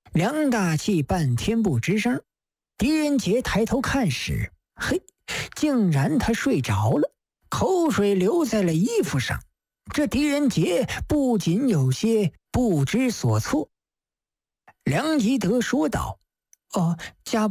梁大器半天不吱声。狄仁杰抬头看时，嘿，竟然他睡着了，口水流在了衣服上。这狄仁杰不仅有些不知所措。梁吉德说道：“家